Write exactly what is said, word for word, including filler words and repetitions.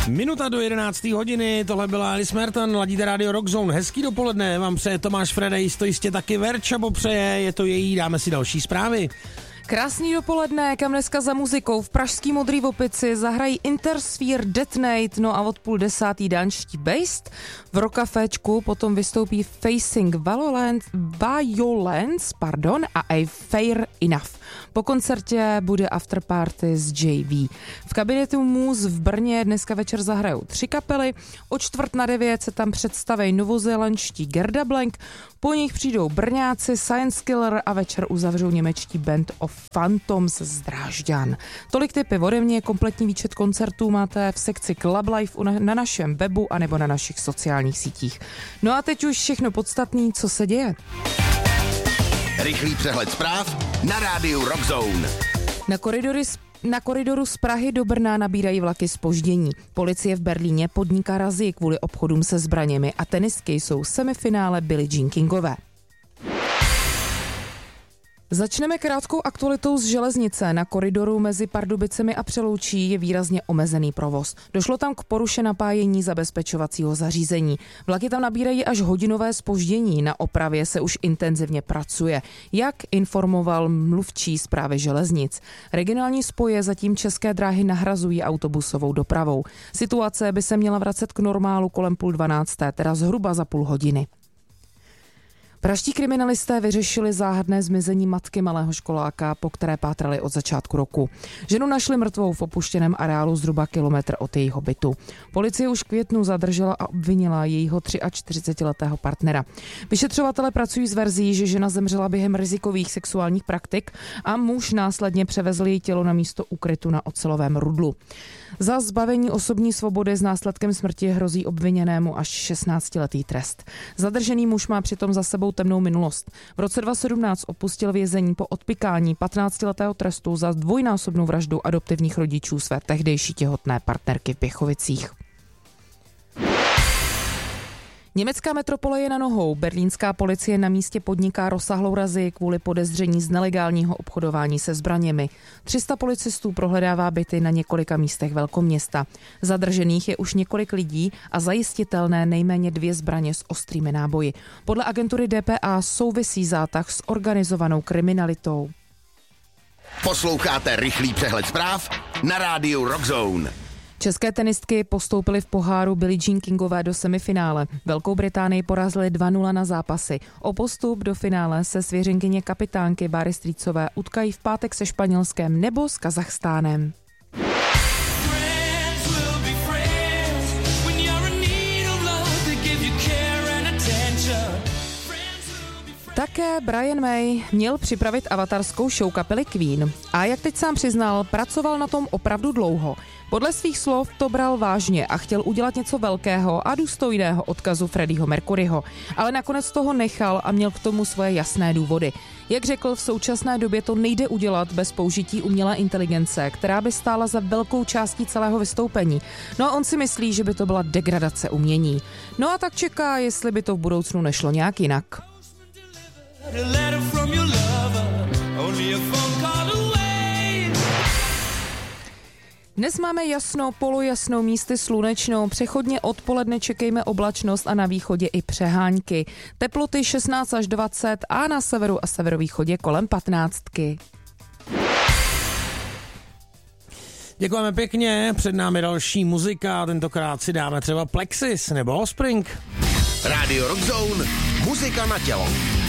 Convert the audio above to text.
Minuta do jedenácté hodiny, tohle byla Alice Merton, ladíte rádio Rockzone. Hezký dopoledne, vám přeje Tomáš Fredej, to jistě taky Verča popřeje, je to její, dáme si další zprávy. Krásný dopoledne, kam dneska za muzikou v pražský Modrý Vopici zahrají Intersphere Detonate, no a od půl desátý danští Based. V Rockaféčku potom vystoupí Facing Violence, Violence pardon, a A Fair Enough. Po koncertě bude afterparty s J V. V kabinetu Muse v Brně dneska večer zahrajou tři kapely, o čtvrt na devět se tam představí novozélandští Gerda Blank, po nich přijdou Brňáci Science Killer a večer uzavřou němečtí Band of Phantoms z Drážďan. Tolik tipy ode mě, kompletní výčet koncertů máte v sekci Club Life na našem webu anebo na našich sociálních sítích. No a teď už všechno podstatné, co se děje. Rychlý přehled zpráv na rádiu Rockzone. Na koridory Na koridoru z Prahy do Brna nabírají vlaky zpoždění. Policie v Berlíně podniká razy kvůli obchodům se zbraněmi a tenistky jsou semifinále Billie Jean Kingové. Začneme krátkou aktualitou z železnice. Na koridoru mezi Pardubicemi a Přeloučí je výrazně omezený provoz. Došlo tam k poruše napájení zabezpečovacího zařízení. Vlaky tam nabírají až hodinové zpoždění. Na opravě se už intenzivně pracuje. Jak informoval mluvčí správy železnic. Regionální spoje zatím České dráhy nahrazují autobusovou dopravou. Situace by se měla vracet k normálu kolem půl dvanácté, teda zhruba za půl hodiny. Pražští kriminalisté vyřešili záhadné zmizení matky malého školáka, po které pátrali od začátku roku. Ženu našli mrtvou v opuštěném areálu zhruba kilometr od jejího bytu. Policie už v květnu zadržela a obvinila jejího čtyřicetiletého partnera. Vyšetřovatele pracují s verzí, že žena zemřela během rizikových sexuálních praktik a muž následně převezl její tělo na místo úkrytu na ocelovém rudlu. Za zbavení osobní svobody s následkem smrti hrozí obviněnému až šestnáctiletý trest. Zadržený muž má přitom za sebou temnou minulost. V roce dva tisíce sedmnáct opustil vězení po odpykání patnáctiletého trestu za dvojnásobnou vraždu adoptivních rodičů své tehdejší těhotné partnerky v Běchovicích. Německá metropole je na nohou. Berlínská policie na místě podniká rozsáhlou razii kvůli podezření z nelegálního obchodování se zbraněmi. tři sta policistů prohledává byty na několika místech velkoměsta. Zadržených je už několik lidí a zajistitelné nejméně dvě zbraně s ostrými náboji. Podle agentury D P A souvisí zátah s organizovanou kriminalitou. Posloucháte rychlý přehled zpráv na rádiu Rockzone. České tenistky postoupily v poháru Billie Jean Kingové do semifinále. Velkou Británii porazili dva nula na zápasy. O postup do finále se svěřenkyně kapitánky Báry Strýcové utkají v pátek se Španělskem nebo s Kazachstánem. Také Brian May měl připravit avatarskou show kapely Queen. A jak teď sám přiznal, pracoval na tom opravdu dlouho. Podle svých slov to bral vážně a chtěl udělat něco velkého a důstojného odkazu Freddieho Mercuryho. Ale nakonec toho nechal a měl k tomu svoje jasné důvody. Jak řekl, v současné době to nejde udělat bez použití umělé inteligence, která by stála za velkou částí celého vystoupení. No a on si myslí, že by to byla degradace umění. No a tak čeká, jestli by to v budoucnu nešlo nějak jinak. Dnes máme jasno, polojasnou, místy slunečnou, přechodně odpoledne čekejme oblačnost a na východě i přehánky. Teploty šestnáct až dvacet a na severu a severovýchodě kolem patnáctky. Děkujeme pěkně, před námi další muzika, tentokrát si dáme třeba Plexis nebo Offspring. Radio Rockzone, muzika na tělo.